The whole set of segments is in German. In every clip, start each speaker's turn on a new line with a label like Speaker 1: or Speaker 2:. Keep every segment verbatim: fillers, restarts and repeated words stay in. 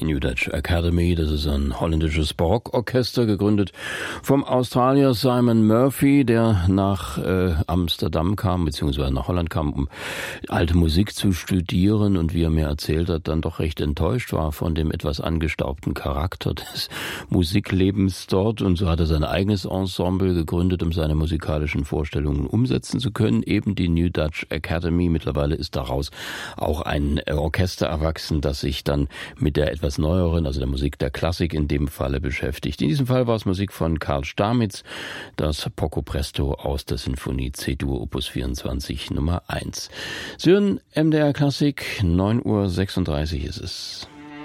Speaker 1: New Dutch Academy, das ist ein holländisches Barockorchester, gegründet vom Australier Simon Murphy, der nach äh, Amsterdam kam, beziehungsweise nach Holland kam, um alte Musik zu studieren und wie er mir erzählt hat, dann doch recht enttäuscht war von dem etwas angestaubten Charakter des Musiklebens dort, und so hat er sein eigenes Ensemble gegründet, um seine musikalischen Vorstellungen umsetzen zu können, eben die New Dutch Academy. Mittlerweile ist daraus auch ein Orchester erwachsen, das sich dann mit der etwas neueren, also der Musik der Klassik in dem Falle beschäftigt. In diesem Fall war es Musik von Karl Stamitz, das Poco Presto aus der Sinfonie C-Dur Opus vierundzwanzig Nummer eins. Sie hören M D R Klassik, neun Uhr sechsunddreißig ist es.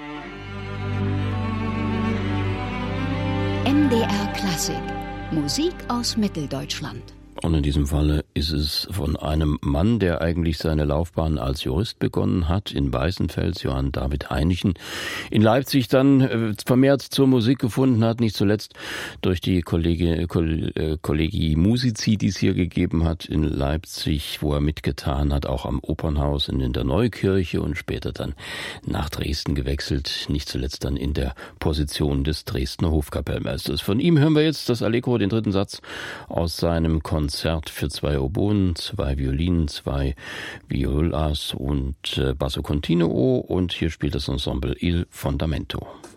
Speaker 2: M D R Klassik, Musik aus Mitteldeutschland.
Speaker 1: Und in diesem Falle ist es von einem Mann, der eigentlich seine Laufbahn als Jurist begonnen hat, in Weißenfels, Johann David Heinichen, in Leipzig dann äh, vermehrt zur Musik gefunden hat, nicht zuletzt durch die Kollegi, Kollegi Musici, die es hier gegeben hat in Leipzig, wo er mitgetan hat, auch am Opernhaus und in der Neukirche, und später dann nach Dresden gewechselt, nicht zuletzt dann in der Position des Dresdner Hofkapellmeisters. Von ihm hören wir jetzt das Allegro, den dritten Satz aus seinem Konzert Konzert für zwei Oboen, zwei Violinen, zwei Violas und Basso Continuo, und hier spielt das Ensemble Il Fondamento.